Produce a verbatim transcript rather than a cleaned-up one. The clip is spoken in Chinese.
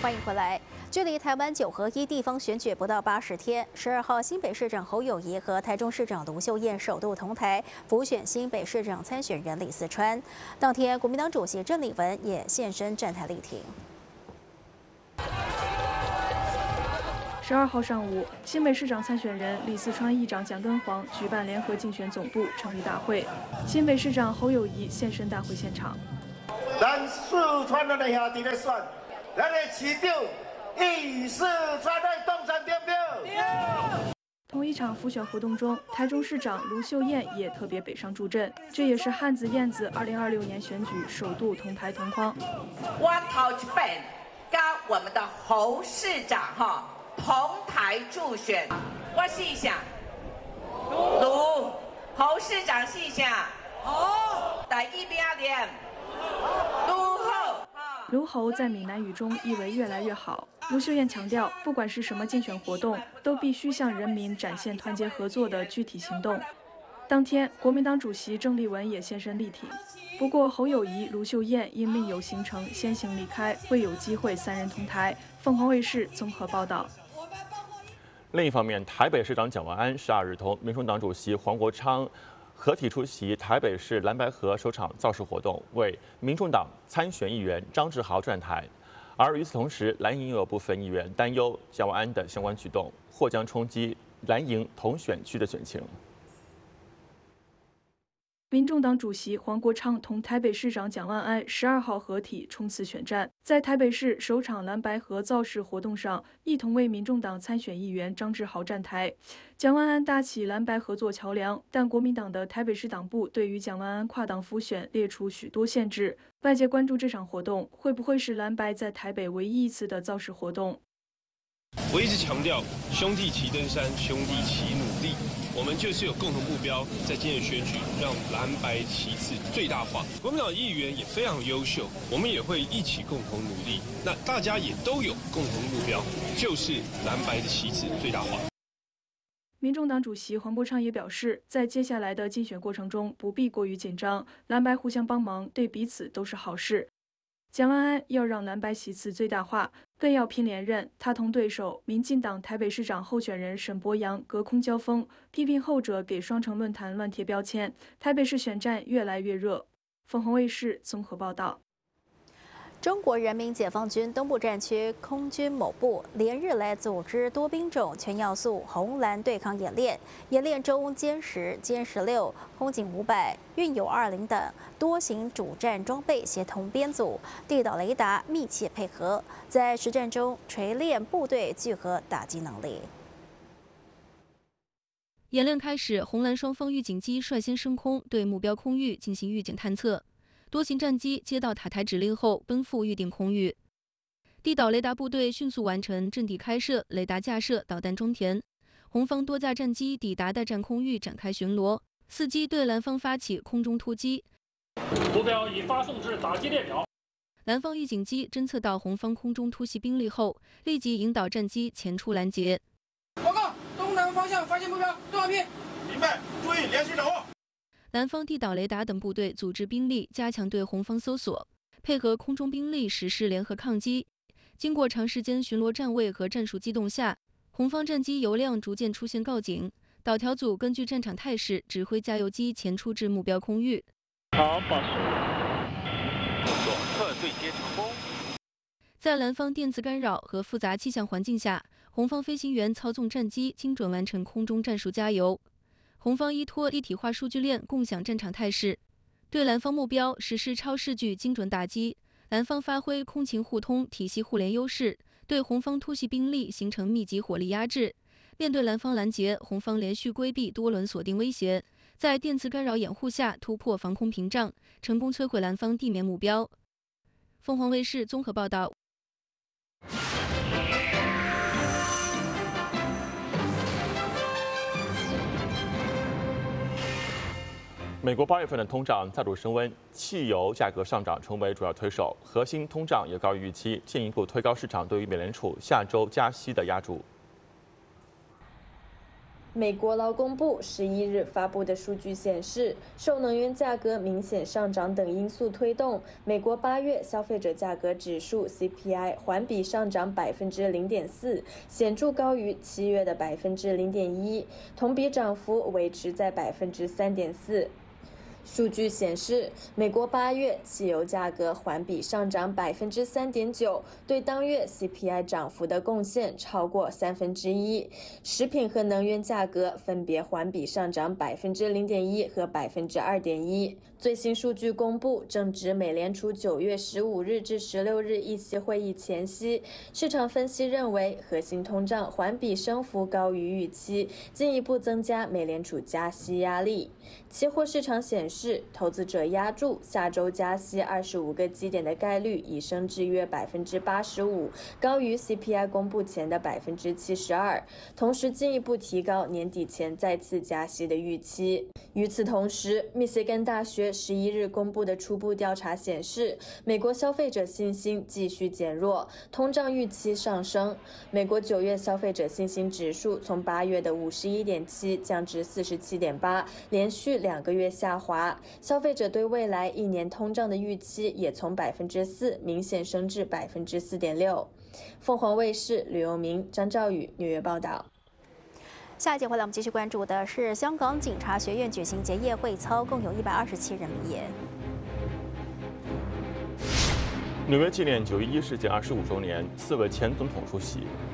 欢迎回来。距离台湾九合一地方选举不到八十天，十二号新北市长侯友宜和台中市长卢秀燕首度同台辅选新北市长参选人李四川。当天，国民党主席郑丽文也现身站台力挺。 十二号上午，新北市长参选人李四川议长蒋根煌举办联合竞选总部成立大会，新北市长侯友宜现身大会现场。 咱四川的兄弟在选，咱的市长以四川的当选对不对？ 同一场辅选活动中，台中市长卢秀燕也特别北上助阵，这也是汉子燕子二零二六年选举首度同台同框。 我头一遍跟我们的侯市长哈。 同台助选，我细想，卢侯市长细想，侯第一名连，卢侯。 卢侯在闽南语中意为越来越好。卢秀燕强调，不管是什么竞选活动，都必须向人民展现团结合作的具体行动。当天，国民党主席郑丽文也现身力挺。不过，侯友宜、卢秀燕因另有行程先行离开，未有机会三人同台。凤凰卫视综合报道。 另一方面，台北市长蒋万安十二日同民众党主席黄国昌合体出席台北市蓝白河首场造势活动，为民众党参选议员张志豪站台。而与此同时，蓝营有部分议员担忧蒋万安的相关举动或将冲击蓝营同选区的选情。 民众党主席黄国昌同台北市长蒋万安十二号合体冲刺选战，在台北市首场蓝白合造势活动上，一同为民众党参选议员张志豪站台。蒋万安搭起蓝白合作桥梁，但国民党的台北市党部对于蒋万安跨党辅选列出许多限制。外界关注这场活动会不会是蓝白在台北唯一一次的造势活动。 我一直强调，兄弟齐登山，兄弟齐努力。我们就是有共同目标，在今年选举让蓝白旗帜最大化。国民党议员也非常优秀，我们也会一起共同努力。那大家也都有共同目标，就是蓝白的旗帜最大化。 民众党主席黄国昌也表示，在接下来的竞选过程中不必过于紧张，蓝白互相帮忙，对彼此都是好事。 蒋万安要让蓝白席次最大化，更要拼连任。他同对手民进党台北市长候选人沈伯洋隔空交锋，批评后者给双城论坛乱贴标签。台北市选战越来越热。凤凰卫视综合报道。 中国人民解放军东部战区空军某部连日来组织多兵种全要素红蓝对抗演练，演练中歼十、歼十六、空警五百、运油二零等多型主战装备协同编组，地导雷达密切配合，在实战中锤炼部队聚合打击能力。 演练开始，红蓝双方预警机率先升空，对目标空域进行预警探测。 多型战机接到塔台指令后，奔赴预定空域。地导雷达部队迅速完成阵地开设、雷达架设、导弹装填。红方多架战机抵达待战空域展开巡逻，伺机对蓝方发起空中突击。 目标已发送至打击列表。 蓝方预警机侦测到红方空中突袭兵力后，立即引导战机前出拦截。 报告，东南方向发现目标，多少批？ 明白，注意连续掌握。 蓝方地导雷达等部队组织兵力，加强对红方搜索，配合空中兵力实施联合抗击。经过长时间巡逻站位和战术机动下，红方战机油量逐渐出现告警。导调组根据战场态势，指挥加油机前出至目标空域。 好，保持。 动作测对接成功。 在蓝方电子干扰和复杂气象环境下，红方飞行员操纵战机精准完成空中战术加油。 红方依托一体化数据链共享战场态势，对蓝方目标实施超视距精准打击。蓝方发挥空勤互通、体系互联优势，对红方突袭兵力形成密集火力压制。面对蓝方拦截，红方连续规避多轮锁定威胁，在电磁干扰掩护下突破防空屏障，成功摧毁蓝方地面目标。凤凰卫视综合报道。 美国八月份的通胀再度升温，汽油价格上涨成为主要推手，核心通胀也高于预期，进一步推高市场对于美联储下周加息的压注。 美国劳工部十一日发布的数据显示，受能源价格明显上涨等因素推动，美国八月消费者价格指数 C P I 环比上涨百分之零点四，显著高于七月的百分之零点一，同比涨幅维持在百分之三点四。数据显示，美国八月汽油价格环比上涨百分之三点九，对当月 C P I 涨幅的贡献超过三分之一。食品和能源价格分别环比上涨百分之零点一和百分之二点一。最新数据公布，正值美联储九月十五日至十六日议息会议前夕，市场分析认为核心通胀环比升幅高于预期，进一步增加美联储加息压力。期货市场显示，投资者押注下周加息二十五个基点的概率已升至约百分之八十五，高于 C P I 公布前的百分之七十二，同时进一步提高年底前再次加息的预期。与此同时，密歇根大学十一日公布的初步调查显示，美国消费者信心继续减弱，通胀预期上升。美国九月消费者信心指数从八月的五十一点七降至四十七点八，连续两个月下滑。消费者对未来一年通胀的预期也从百分之四明显升至百分之四点六。凤凰卫视吕佑明、张兆宇纽约报道。 下一节回来，我们继续关注的是香港警察学院举行结业会操，共有一百二十七人毕业。 纽约纪念九一一事件二十五周年，四位前总统出席。